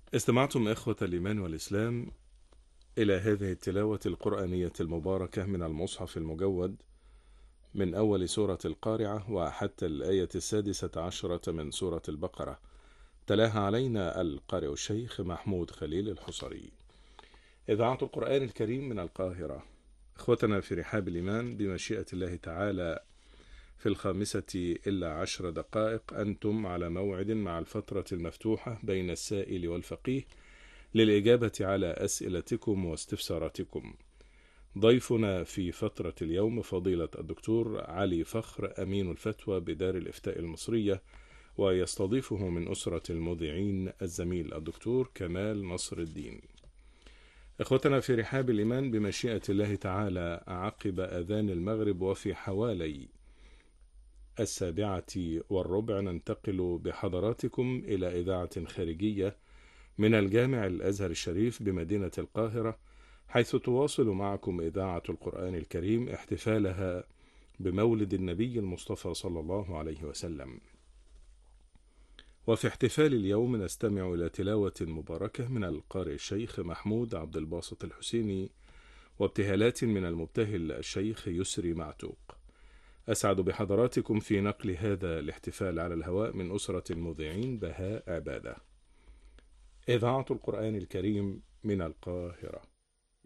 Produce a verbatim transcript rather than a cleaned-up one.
استمعتم إخوة الإيمان والإسلام إلى هذه التلاوة القرآنية المباركة من المصحف المجود من أول سورة القارعة وحتى الآية السادسة عشرة من سورة البقرة. تلاها علينا القارئ الشيخ محمود خليل الحصري. إذاعة القرآن الكريم من القاهرة. إخوتنا في رحاب الإيمان، بمشيئة الله تعالى في الخامسة إلا عشر دقائق أنتم على موعد مع الفترة المفتوحة بين السائل والفقيه للإجابة على أسئلتكم واستفساراتكم. ضيفنا في فترة اليوم فضيلة الدكتور علي فخر، أمين الفتوى بدار الإفتاء المصرية، ويستضيفه من أسرة المذيعين الزميل الدكتور كمال نصر الدين. إخوتنا في رحاب الإيمان، بمشيئة الله تعالى عقب أذان المغرب وفي حوالي السابعة والربع ننتقل بحضراتكم إلى إذاعة خارجية من الجامع الأزهر الشريف بمدينة القاهرة، حيث تواصل معكم إذاعة القرآن الكريم احتفالها بمولد النبي المصطفى صلى الله عليه وسلم. وفي احتفال اليوم نستمع إلى تلاوة مباركة من القارئ الشيخ محمود عبد الباسط الحسيني، وابتهالات من المبتهل الشيخ يسري معتوق. أسعد بحضراتكم في نقل هذا الاحتفال على الهواء من أسرة المذيعين بهاء عبادة. إذاعة القرآن الكريم من القاهرة.